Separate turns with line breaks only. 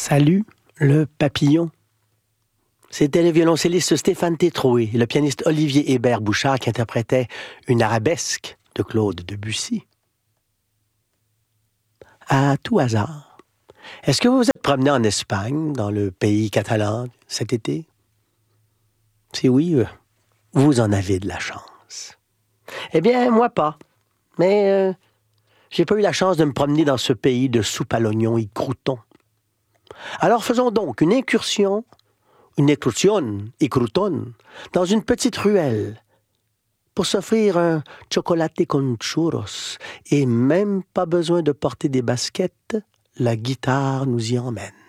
Salut, le papillon. C'était le violoncelliste Stéphane Tétroué et le pianiste Olivier Hébert-Bouchard qui interprétaient une arabesque de Claude Debussy. À tout hasard, est-ce que vous vous êtes promené en Espagne, dans le pays catalan, cet été? Si oui, vous en avez de la chance. Eh bien, moi pas. Mais j'ai pas eu la chance de me promener dans ce pays de soupe à l'oignon et croûtons. Alors faisons donc une incursion, dans une petite ruelle pour s'offrir un chocolate con churros et même pas besoin de porter des baskets, la guitare nous y emmène.